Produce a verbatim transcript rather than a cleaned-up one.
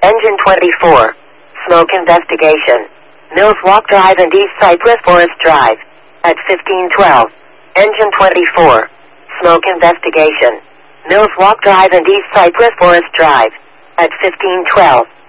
Engine twenty-four. Smoke investigation. Mills Walk Drive and East Cypress Forest Drive. At fifteen twelve. Engine twenty-four. Smoke investigation. Mills Walk Drive and East Cypress Forest Drive. At fifteen twelve.